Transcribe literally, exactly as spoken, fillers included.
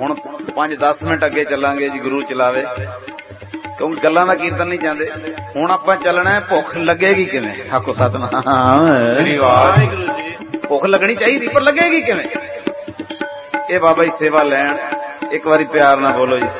ਹੁਣ ਪੰਜ ਦਸ ਮਿੰਟ ਅੱਗੇ ਚੱਲਾਂਗੇ ਜੀ, ਗੁਰੂ ਚਲਾਵੇ, ਕਿਉਂਕਿ ਗੱਲਾਂ ਦਾ ਕੀਰਤਨ ਨਹੀਂ ਚਾਹੁੰਦੇ। ਹੁਣ ਆਪਾਂ ਚੱਲਣਾ, ਭੁੱਖ ਲੱਗੇਗੀ ਕਿਵੇਂ? ਆਖੋ ਸਤਿਨਾਮ। ਭੁੱਖ ਲੱਗਣੀ ਚਾਹੀਦੀ, ਪਰ ਲੱਗੇਗੀ ਕਿਵੇਂ? ਇਹ ਬਾਬਾ ਜੀ ਸੇਵਾ ਲੈਣ। ਇੱਕ ਵਾਰੀ ਪਿਆਰ ਨਾਲ ਬੋਲੋ ਜੀ।